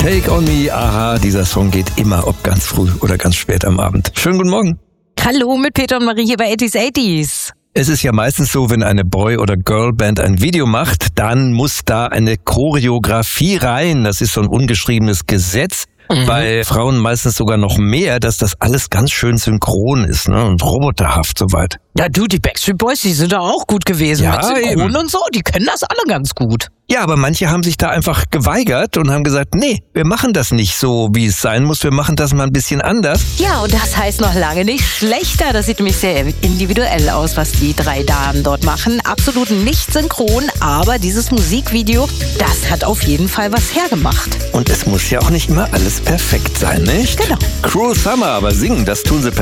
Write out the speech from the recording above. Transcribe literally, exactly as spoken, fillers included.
Take on Me, aha, dieser Song geht immer, ob ganz früh oder ganz spät am Abend. Schönen guten Morgen. Hallo mit Peter und Marie hier bei eighties eighties. Es ist ja meistens so, wenn eine Boy- oder Girlband ein Video macht, dann muss da eine Choreografie rein. Das ist so ein ungeschriebenes Gesetz. Mhm. Bei Frauen meistens sogar noch mehr, dass das alles ganz schön synchron ist, ne, und roboterhaft soweit. Ja du, die Backstreet Boys, die sind da auch gut gewesen. Ja, mit Synchron eben. und so, die können das alle ganz gut. Ja, aber manche haben sich da einfach geweigert und haben gesagt, nee, wir machen das nicht so, wie es sein muss, wir machen das mal ein bisschen anders. Ja, und das heißt noch lange nicht schlechter. Das sieht nämlich sehr individuell aus, was die drei Damen dort machen. Absolut nicht synchron, aber dieses Musikvideo, das hat auf jeden Fall was hergemacht. Und es muss ja auch nicht immer alles perfekt sein, nicht? Genau. Cruel Summer, aber singen, das tun sie perfekt.